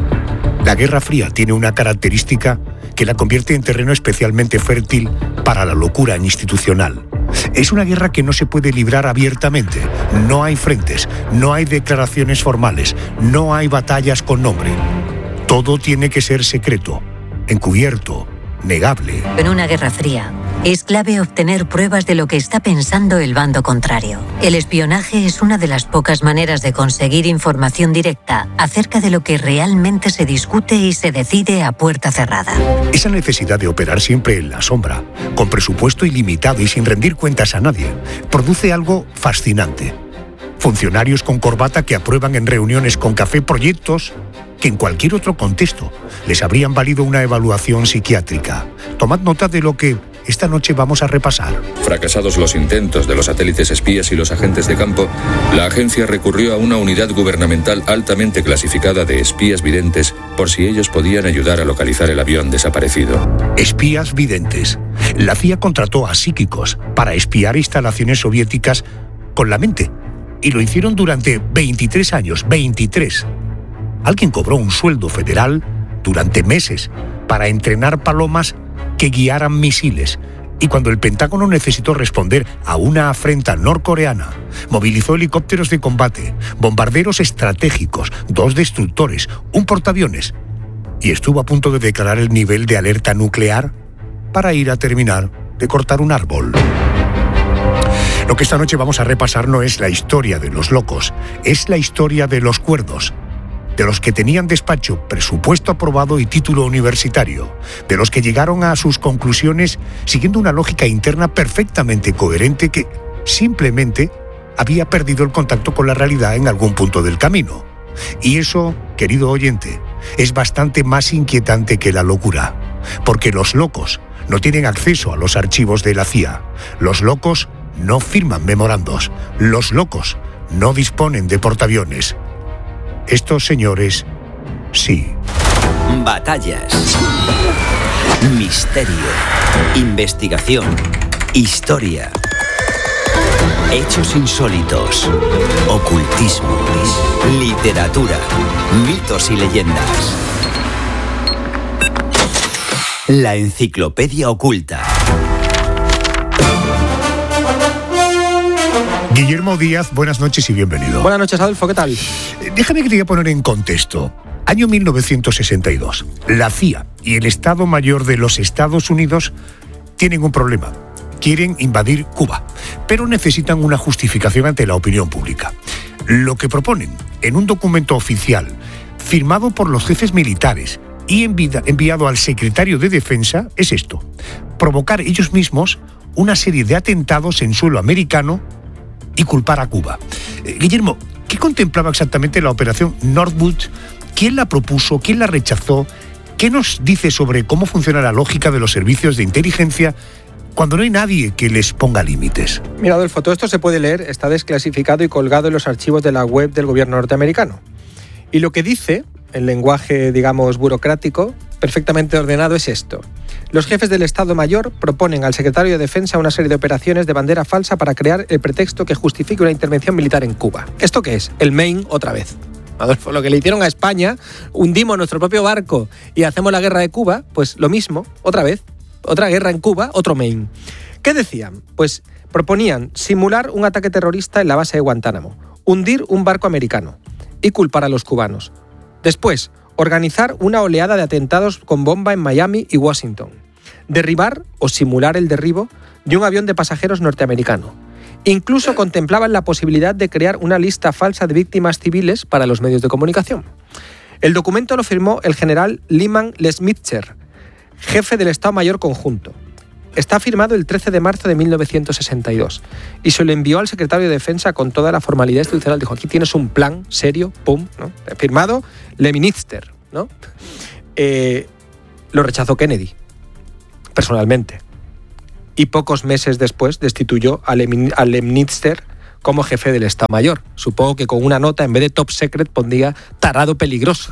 La Guerra Fría tiene una característica que la convierte en terreno especialmente fértil para la locura institucional. Es una guerra que no se puede librar abiertamente. No hay frentes, no hay declaraciones formales, no hay batallas con nombre. Todo tiene que ser secreto, encubierto, negable. En una guerra fría, es clave obtener pruebas de lo que está pensando el bando contrario. El espionaje es una de las pocas maneras de conseguir información directa acerca de lo que realmente se discute y se decide a puerta cerrada. Esa necesidad de operar siempre en la sombra, con presupuesto ilimitado y sin rendir cuentas a nadie, produce algo fascinante. Funcionarios con corbata que aprueban en reuniones con café proyectos que en cualquier otro contexto les habrían valido una evaluación psiquiátrica. Tomad nota de lo que esta noche vamos a repasar. Fracasados los intentos de los satélites espías y los agentes de campo, la agencia recurrió a una unidad gubernamental altamente clasificada de espías videntes por si ellos podían ayudar a localizar el avión desaparecido. Espías videntes. La C I A contrató a psíquicos para espiar instalaciones soviéticas con la mente. Y lo hicieron durante veintitrés años, veintitrés. Alguien cobró un sueldo federal durante meses para entrenar palomas que guiaran misiles. Y cuando el Pentágono necesitó responder a una afrenta norcoreana, movilizó helicópteros de combate, bombarderos estratégicos, dos destructores, un portaaviones, y estuvo a punto de declarar el nivel de alerta nuclear para ir a terminar de cortar un árbol. Lo que esta noche vamos a repasar no es la historia de los locos, es la historia de los cuerdos, de los que tenían despacho, presupuesto aprobado y título universitario, de los que llegaron a sus conclusiones siguiendo una lógica interna perfectamente coherente que simplemente había perdido el contacto con la realidad en algún punto del camino. Y eso, querido oyente, es bastante más inquietante que la locura, porque los locos no tienen acceso a los archivos de la C I A. Los locos no firman memorandos. Los locos no disponen de portaaviones. Estos señores, sí. Batallas, misterio, investigación, historia, hechos insólitos, ocultismo, literatura, mitos y leyendas. La enciclopedia oculta. Guillermo Díaz, buenas noches y bienvenido. Buenas noches, Adolfo, ¿qué tal? Eh, déjame que te voy a poner en contexto. Año mil novecientos sesenta y dos. La C I A y el Estado Mayor de los Estados Unidos tienen un problema. Quieren invadir Cuba, pero necesitan una justificación ante la opinión pública. Lo que proponen en un documento oficial, firmado por los jefes militares y envi- enviado al secretario de Defensa, es esto: provocar ellos mismos una serie de atentados en suelo americano y culpar a Cuba. Eh, Guillermo, ¿qué contemplaba exactamente la operación Northwood? ¿Quién la propuso? ¿Quién la rechazó? ¿Qué nos dice sobre cómo funciona la lógica de los servicios de inteligencia cuando no hay nadie que les ponga límites? Mira, Adolfo, todo esto se puede leer, está desclasificado y colgado en los archivos de la web del gobierno norteamericano. Y lo que dice, en lenguaje, digamos, burocrático, perfectamente ordenado, es esto. Los jefes del Estado Mayor proponen al secretario de Defensa una serie de operaciones de bandera falsa para crear el pretexto que justifique una intervención militar en Cuba. ¿Esto qué es? El Maine otra vez. Adolfo, lo que le hicieron a España, hundimos nuestro propio barco y hacemos la guerra de Cuba, pues lo mismo, otra vez, otra guerra en Cuba, otro Maine. ¿Qué decían? Pues proponían simular un ataque terrorista en la base de Guantánamo, hundir un barco americano y culpar a los cubanos. Después, organizar una oleada de atentados con bomba en Miami y Washington. Derribar o simular el derribo de un avión de pasajeros norteamericano. Incluso contemplaban la posibilidad de crear una lista falsa de víctimas civiles para los medios de comunicación. El documento lo firmó el general Lyman Lesmitzer, jefe del Estado Mayor Conjunto. Está firmado el trece de marzo de mil novecientos sesenta y dos y se lo envió al secretario de Defensa con toda la formalidad institucional. Dijo, aquí tienes un plan serio, pum, ¿no? Firmado Leminister, ¿no? Eh, lo rechazó Kennedy, personalmente. Y pocos meses después destituyó a Leminister como jefe del Estado Mayor. Supongo que con una nota, en vez de top secret, pondría tarado peligroso.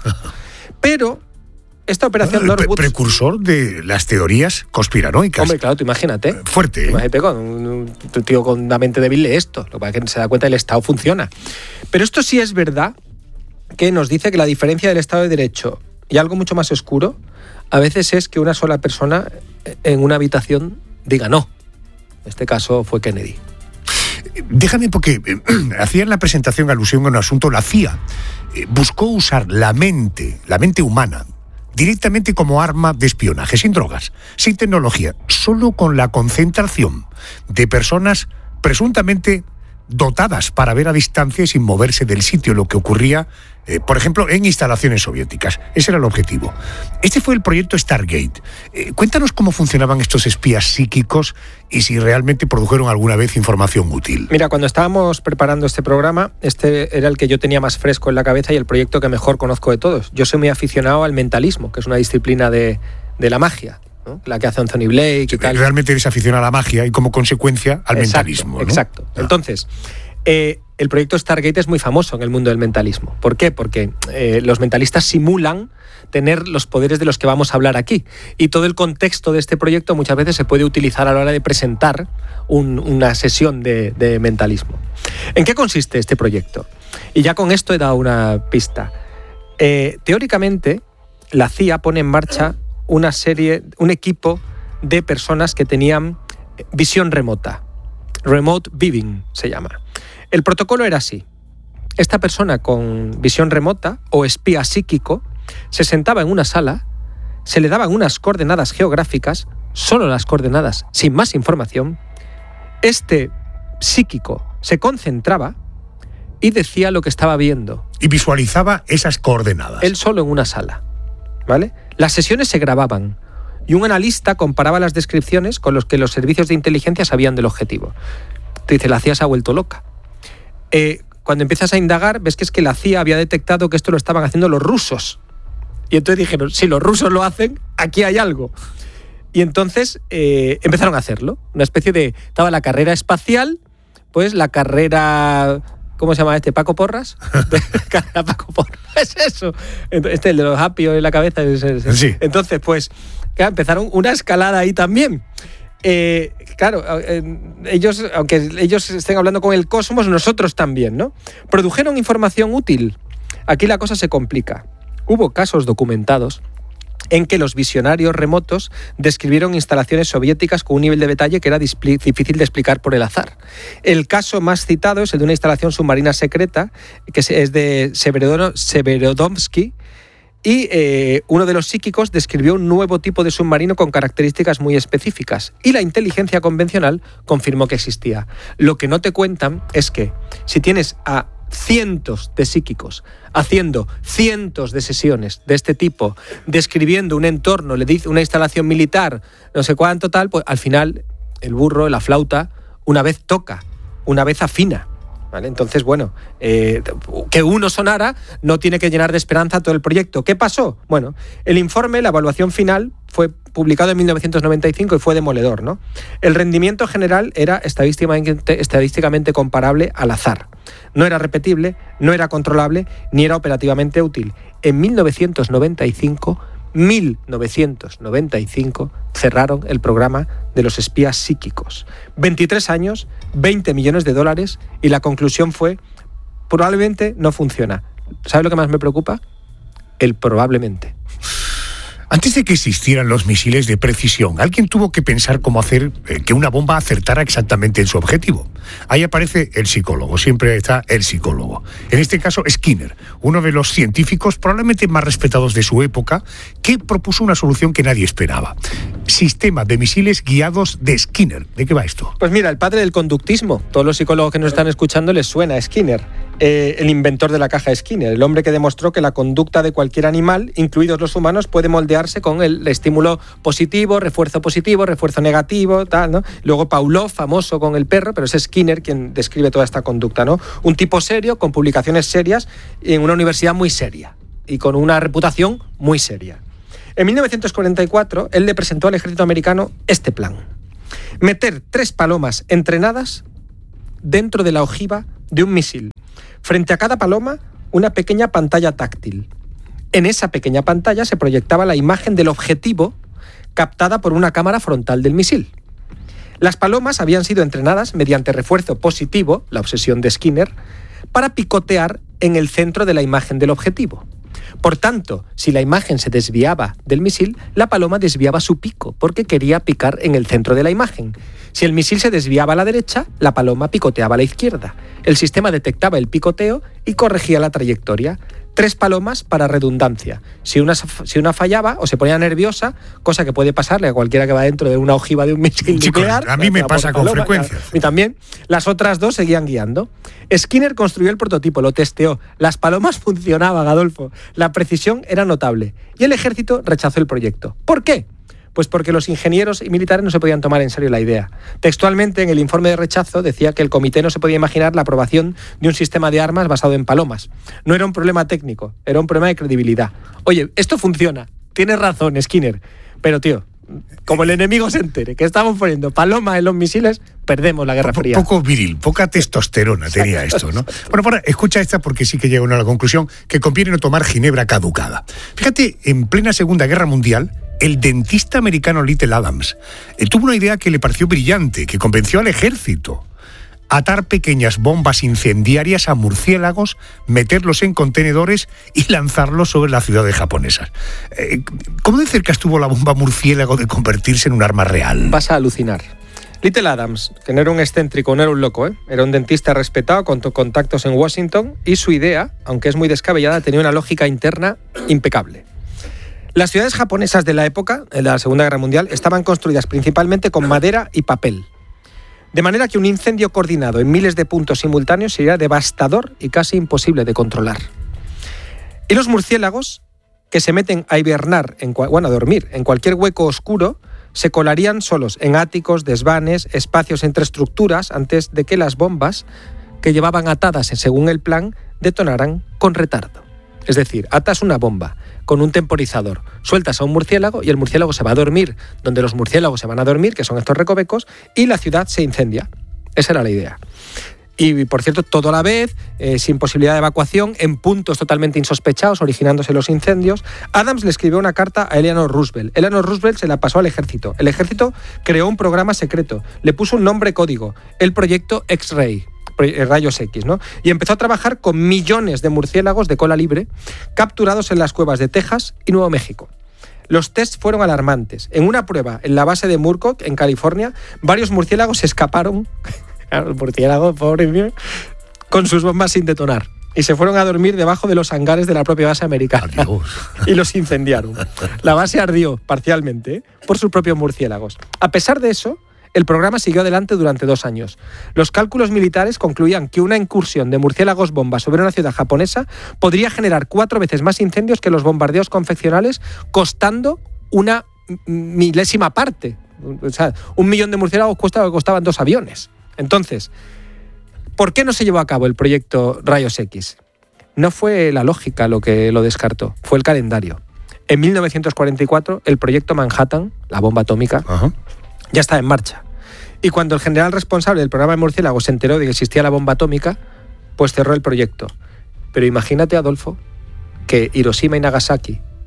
Pero esta operación bueno, Norwood... Pre precursor de las teorías conspiranoicas. Hombre, claro, tú imagínate. Fuerte. Imagínate con un, un tío con una mente débil de esto. Lo que pasa es que se da cuenta que el Estado funciona. Pero esto sí es verdad que nos dice que la diferencia del Estado de Derecho y algo mucho más oscuro a veces es que una sola persona en una habitación diga no. En este caso fue Kennedy. Déjame, porque eh, hacía en la presentación alusión a un asunto, la C I A eh, buscó usar la mente, la mente humana, directamente como arma de espionaje, sin drogas, sin tecnología, solo con la concentración de personas presuntamente dotadas para ver a distancia y sin moverse del sitio, lo que ocurría, eh, por ejemplo, en instalaciones soviéticas. Ese era el objetivo. Este fue el proyecto Stargate. Eh, cuéntanos cómo funcionaban estos espías psíquicos y si realmente produjeron alguna vez información útil. Mira, cuando estábamos preparando este programa, este era el que yo tenía más fresco en la cabeza y el proyecto que mejor conozco de todos. Yo soy muy aficionado al mentalismo, que es una disciplina de, de la magia, ¿no? La que hace Anthony Blake y tal. Realmente eres aficionado a la magia y como consecuencia al exacto, mentalismo, ¿no? Exacto. Ah. Entonces, eh, el proyecto Stargate es muy famoso en el mundo del mentalismo. ¿Por qué? Porque eh, los mentalistas simulan tener los poderes de los que vamos a hablar aquí. Y todo el contexto de este proyecto muchas veces se puede utilizar a la hora de presentar un, una sesión de, de mentalismo. ¿En qué consiste este proyecto? Y ya con esto he dado una pista. Eh, teóricamente, la C I A pone en marcha una serie, un equipo de personas que tenían visión remota. Remote viewing se llama. El protocolo era así. Esta persona con visión remota o espía psíquico se sentaba en una sala, se le daban unas coordenadas geográficas, solo las coordenadas, sin más información. Este psíquico se concentraba y decía lo que estaba viendo. Y visualizaba esas coordenadas. Él solo en una sala, ¿vale? Las sesiones se grababan y un analista comparaba las descripciones con los que los servicios de inteligencia sabían del objetivo. Te dice, la C I A se ha vuelto loca. Eh, cuando empiezas a indagar, ves que es que la C I A había detectado que esto lo estaban haciendo los rusos. Y entonces dijeron, si los rusos lo hacen, aquí hay algo. Y entonces eh, empezaron a hacerlo. Una especie de... Estaba la carrera espacial, pues la carrera... ¿Cómo se llama este? ¿Paco Porras? Paco Porras, es eso. Este, el de los happy en la cabeza. Es, es, sí. Entonces, pues, claro, empezaron una escalada ahí también. Eh, claro, eh, ellos, aunque ellos estén hablando con el cosmos, nosotros también, ¿no? Produjeron información útil. Aquí la cosa se complica. Hubo casos documentados en que los visionarios remotos describieron instalaciones soviéticas con un nivel de detalle que era difícil de explicar por el azar. El caso más citado es el de una instalación submarina secreta, que es de Severodonetsky, y eh, uno de los psíquicos describió un nuevo tipo de submarino con características muy específicas, y la inteligencia convencional confirmó que existía. Lo que no te cuentan es que si tienes a cientos de psíquicos haciendo cientos de sesiones de este tipo, describiendo un entorno, le dice una instalación militar, no sé cuánto tal, pues al final el burro, la flauta, una vez toca, una vez afina. ¿Vale? Entonces, bueno, eh, que uno sonara no tiene que llenar de esperanza todo el proyecto. ¿Qué pasó? Bueno, el informe, la evaluación final, fue publicado en mil novecientos noventa y cinco y fue demoledor, ¿no? El rendimiento general era estadísticamente, estadísticamente comparable al azar. No era repetible, no era controlable, ni era operativamente útil. En mil novecientos noventa y cinco, mil novecientos noventa y cinco cerraron el programa de los espías psíquicos. veintitrés años, veinte millones de dólares y la conclusión fue, probablemente no funciona. ¿Sabe lo que más me preocupa? El probablemente. Antes de que existieran los misiles de precisión, alguien tuvo que pensar cómo hacer eh, que una bomba acertara exactamente en su objetivo. Ahí aparece el psicólogo, siempre está el psicólogo. En este caso, Skinner, uno de los científicos probablemente más respetados de su época, que propuso una solución que nadie esperaba. Sistema de misiles guiados de Skinner. ¿De qué va esto? Pues mira, el padre del conductismo. Todos los psicólogos que nos están escuchando les suena a Skinner. Eh, el inventor de la caja Skinner, el hombre que demostró que la conducta de cualquier animal, incluidos los humanos, puede moldearse con el estímulo positivo, refuerzo positivo, refuerzo negativo, tal, ¿no? Luego Pavlov, famoso con el perro, pero es Skinner quien describe toda esta conducta, ¿no? Un tipo serio, con publicaciones serias, en una universidad muy seria y con una reputación muy seria. En mil novecientos cuarenta y cuatro, él le presentó al ejército americano este plan: meter tres palomas entrenadas dentro de la ojiva de un misil. Frente a cada paloma, una pequeña pantalla táctil. En esa pequeña pantalla se proyectaba la imagen del objetivo captada por una cámara frontal del misil. Las palomas habían sido entrenadas mediante refuerzo positivo, la obsesión de Skinner, para picotear en el centro de la imagen del objetivo. Por tanto, si la imagen se desviaba del misil, la paloma desviaba su pico, porque quería picar en el centro de la imagen. Si el misil se desviaba a la derecha, la paloma picoteaba a la izquierda. El sistema detectaba el picoteo y corregía la trayectoria. Tres palomas para redundancia. Si una, si una fallaba o se ponía nerviosa, cosa que puede pasarle a cualquiera que va dentro de una ojiva de un misil Chicos, nuclear. a mí me pasa con paloma, frecuencia. Claro. Y también las otras dos seguían guiando. Skinner construyó el prototipo, lo testeó. Las palomas funcionaban, Adolfo. La precisión era notable. Y el ejército rechazó el proyecto. ¿Por qué? Pues porque los ingenieros y militares no se podían tomar en serio la idea. Textualmente, en el informe de rechazo decía que el comité no se podía imaginar la aprobación de un sistema de armas basado en palomas. No era un problema técnico, era un problema de credibilidad. Oye, esto funciona, tienes razón, Skinner, pero tío, como el enemigo se entere que estamos poniendo paloma en los misiles, perdemos la Guerra Fría. Poco viril, poca testosterona tenía esto, ¿no? Bueno, bueno, escucha esta porque sí que llega uno a la conclusión que conviene no tomar ginebra caducada. Fíjate, en plena Segunda Guerra Mundial, el dentista americano Little Adams eh, tuvo una idea que le pareció brillante, que convenció al ejército. Atar pequeñas bombas incendiarias a murciélagos, meterlos en contenedores y lanzarlos sobre las ciudades japonesas. Eh, ¿Cómo de cerca estuvo la bomba murciélago de convertirse en un arma real? Vas a alucinar. Little Adams, que no era un excéntrico, no era un loco, ¿eh? Era un dentista respetado con contactos en Washington y su idea, aunque es muy descabellada, tenía una lógica interna impecable. Las ciudades japonesas de la época, en la Segunda Guerra Mundial, estaban construidas principalmente con madera y papel. De manera que un incendio coordinado en miles de puntos simultáneos sería devastador y casi imposible de controlar. Y los murciélagos, que se meten a hibernar, en, bueno, a dormir, en cualquier hueco oscuro, se colarían solos en áticos, desvanes, espacios entre estructuras, antes de que las bombas, que llevaban atadas según el plan, detonaran con retardo. Es decir, atas una bomba con un temporizador, sueltas a un murciélago y el murciélago se va a dormir donde los murciélagos se van a dormir, que son estos recovecos, y la ciudad se incendia. Esa era la idea. Y, por cierto, todo a la vez, eh, sin posibilidad de evacuación, en puntos totalmente insospechados, originándose los incendios. Adams le escribió una carta a Eleanor Roosevelt. Eleanor Roosevelt se la pasó al ejército. El ejército creó un programa secreto, le puso un nombre código, el proyecto X-Ray. Rayos X, ¿no? Y empezó a trabajar con millones de murciélagos de cola libre capturados en las cuevas de Texas y Nuevo México. Los tests fueron alarmantes. En una prueba en la base de Murcock, en California, varios murciélagos escaparon, el murciélago, pobre mío, con sus bombas sin detonar. Y se fueron a dormir debajo de los hangares de la propia base americana. Adiós. Y los incendiaron. La base ardió parcialmente, ¿eh? por sus propios murciélagos. A pesar de eso, el programa siguió adelante durante dos años. Los cálculos militares concluían que una incursión de murciélagos bomba sobre una ciudad japonesa podría generar cuatro veces más incendios que los bombardeos convencionales, costando una milésima parte. O sea, un millón de murciélagos cuesta lo que costaban dos aviones. Entonces, ¿por qué no se llevó a cabo el proyecto Rayos X? No fue la lógica lo que lo descartó, fue el calendario. En mil novecientos cuarenta y cuatro, el proyecto Manhattan, la bomba atómica, uh-huh. ya estaba en marcha. Y cuando el general responsable del programa de murciélagos se enteró de que existía la bomba atómica, pues cerró el proyecto. Pero imagínate, Adolfo, que Hiroshima y Nagasaki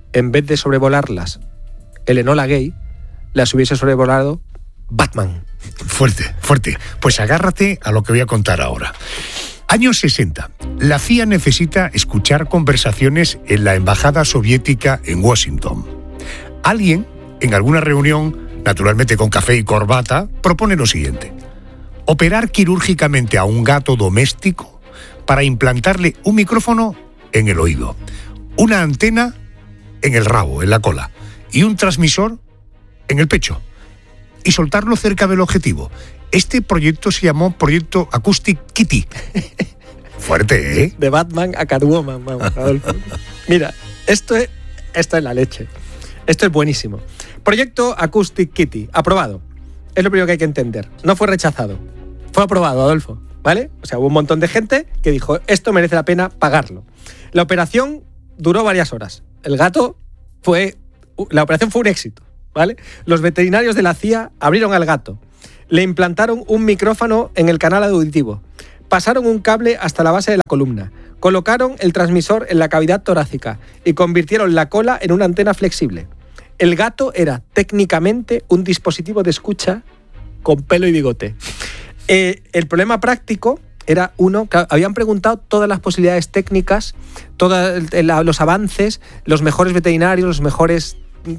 en vez de sobrevolarlas el Enola Gay, las hubiese sobrevolado Batman. Fuerte, fuerte. Pues agárrate a lo que voy a contar ahora. Años sesenta. La C I A necesita escuchar conversaciones en la embajada soviética en Washington. Alguien, en alguna reunión, naturalmente con café y corbata, propone lo siguiente: operar quirúrgicamente a un gato doméstico para implantarle un micrófono en el oído, una antena en el rabo, en la cola, y un transmisor en el pecho, y soltarlo cerca del objetivo. Este proyecto se llamó Proyecto Acoustic Kitty. Fuerte, ¿eh? De Batman a Catwoman, vamos, Adolfo. Mira, esto es, esto es la leche. Esto es buenísimo. Proyecto Acoustic Kitty, aprobado. Es lo primero que hay que entender. No fue rechazado. Fue aprobado, Adolfo, ¿vale? O sea, hubo un montón de gente que dijo, esto merece la pena pagarlo. La operación duró varias horas. El gato fue... La operación fue un éxito, ¿vale? Los veterinarios de la C I A abrieron al gato. Le implantaron un micrófono en el canal auditivo. Pasaron un cable hasta la base de la columna. Colocaron el transmisor en la cavidad torácica y convirtieron la cola en una antena flexible. El gato era técnicamente un dispositivo de escucha con pelo y bigote. Eh, el problema práctico era uno, que habían preguntado todas las posibilidades técnicas, todos los avances, los mejores veterinarios, los mejores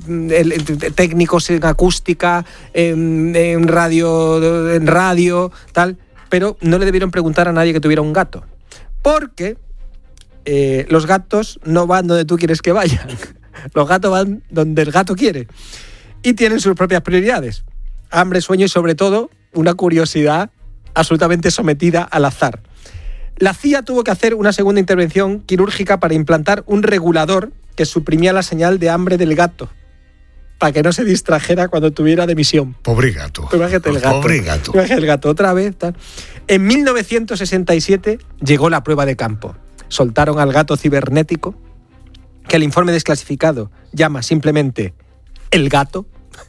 técnicos en acústica, en, en radio, en radio, tal, pero no le debieron preguntar a nadie que tuviera un gato, porque eh, los gatos no van donde tú quieres que vayan, los gatos van donde el gato quiere y tienen sus propias prioridades, hambre, sueño y sobre todo una curiosidad absolutamente sometida al azar. La C I A tuvo que hacer una segunda intervención quirúrgica para implantar un regulador que suprimía la señal de hambre del gato, para que no se distrajera cuando tuviera de misión. Pobre gato. Imagínate el gato. Pobre gato. Imagínate el gato otra vez. Tal. En mil novecientos sesenta y siete llegó la prueba de campo. Soltaron al gato cibernético, que el informe desclasificado llama simplemente el gato,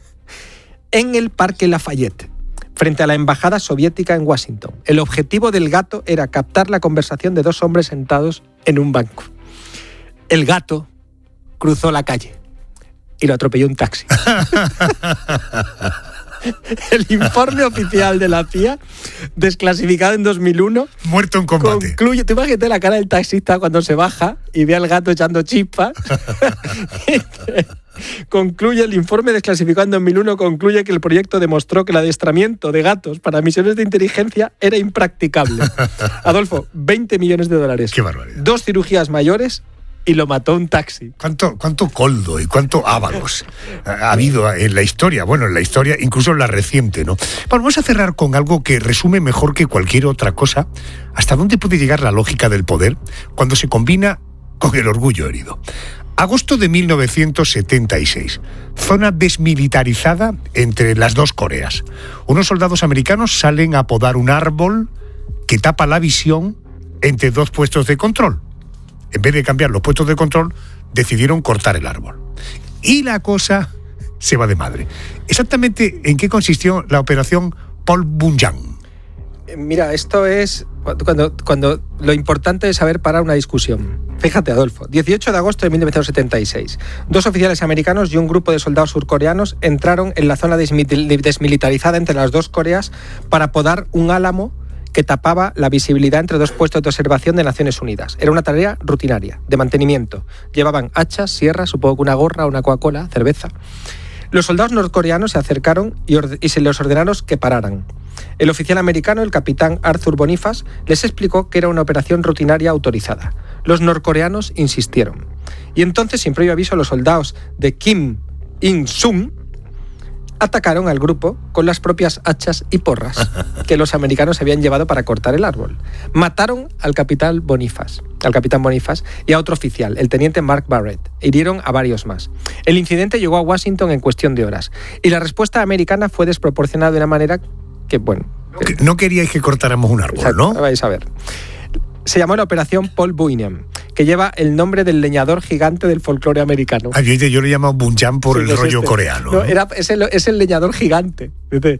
en el Parque Lafayette, frente a la embajada soviética en Washington. El objetivo del gato era captar la conversación de dos hombres sentados en un banco. El gato cruzó la calle y lo atropelló un taxi. El informe oficial de la C I A, desclasificado en dos mil uno, muerto en combate. Concluye, tú imagínate la cara del taxista cuando se baja y ve al gato echando chispas. Concluye el informe desclasificado en dos mil uno, concluye que el proyecto demostró que el adiestramiento de gatos para misiones de inteligencia era impracticable. Adolfo, veinte millones de dólares. Qué barbaridad. Dos cirugías mayores y lo mató un taxi. ¿Cuánto, cuánto coldo y cuánto ávaros ha habido en la historia? Bueno, en la historia, incluso en la reciente, ¿no? Bueno, vamos a cerrar con algo que resume mejor que cualquier otra cosa hasta dónde puede llegar la lógica del poder cuando se combina con el orgullo herido. Agosto de mil novecientos setenta y seis. Zona desmilitarizada entre las dos Coreas. Unos soldados americanos salen a podar un árbol que tapa la visión entre dos puestos de control. En vez de cambiar los puestos de control, decidieron cortar el árbol. Y la cosa se va de madre. Exactamente, ¿en qué consistió la operación Paul Bunyan? Mira, esto es cuando, cuando lo importante es saber parar una discusión. Fíjate, Adolfo, dieciocho de agosto de mil novecientos setenta y seis. Dos oficiales americanos y un grupo de soldados surcoreanos entraron en la zona desmilitarizada entre las dos Coreas para podar un álamo que tapaba la visibilidad entre dos puestos de observación de Naciones Unidas. Era una tarea rutinaria, de mantenimiento. Llevaban hachas, sierras, supongo que una gorra, una Coca-Cola, cerveza. Los soldados norcoreanos se acercaron y, y se les ordenaron que pararan. El oficial americano, el capitán Arthur Boniface, les explicó que era una operación rutinaria autorizada. Los norcoreanos insistieron. Y entonces, sin previo aviso, los soldados de Kim Il-sung atacaron al grupo con las propias hachas y porras que los americanos habían llevado para cortar el árbol. Mataron al capitán Boniface, al capitán Boniface y a otro oficial, el teniente Mark Barrett. Hirieron a varios más. El incidente llegó a Washington en cuestión de horas y la respuesta americana fue desproporcionada de una manera que, bueno... Que no queríais que cortáramos un árbol, exacto, ¿no? Vais a ver. Se llamó la Operación Paul Bunyan, que lleva el nombre del leñador gigante del folclore americano. Ah, yo, yo le llamo Bunyan por sí, el rollo este. coreano. No, ¿no? Era, es, el, es el leñador gigante.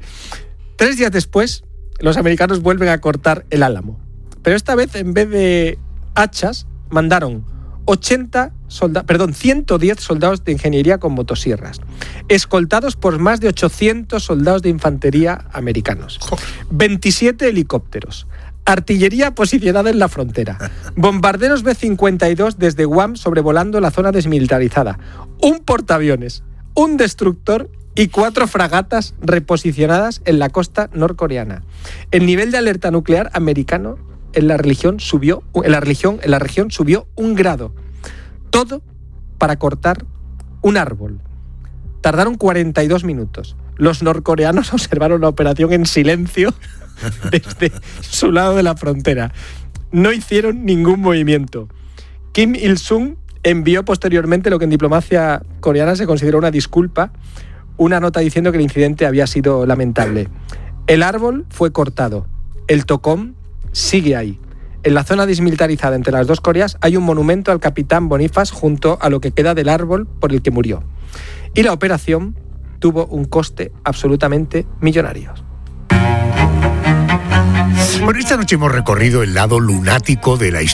Tres días después, los americanos vuelven a cortar el álamo. Pero esta vez, en vez de hachas, mandaron ochenta solda- perdón, ciento diez soldados de ingeniería con motosierras, escoltados por más de ochocientos soldados de infantería americanos, veintisiete helicópteros, artillería posicionada en la frontera, bombarderos B cincuenta y dos desde Guam sobrevolando la zona desmilitarizada, un portaaviones, un destructor y cuatro fragatas reposicionadas en la costa norcoreana. El nivel de alerta nuclear americano en la religión subió, en la religión, en la región subió un grado. Todo para cortar un árbol. Tardaron cuarenta y dos minutos. Los norcoreanos observaron la operación en silencio desde su lado de la frontera. No hicieron ningún movimiento. Kim Il-sung envió posteriormente lo que en diplomacia coreana se considera una disculpa, una nota diciendo que el incidente había sido lamentable. El árbol fue cortado. El tocón sigue ahí. En la zona desmilitarizada entre las dos Coreas hay un monumento al capitán Boniface junto a lo que queda del árbol por el que murió. Y la operación tuvo un coste absolutamente millonario. Bueno, esta noche hemos recorrido el lado lunático de la historia.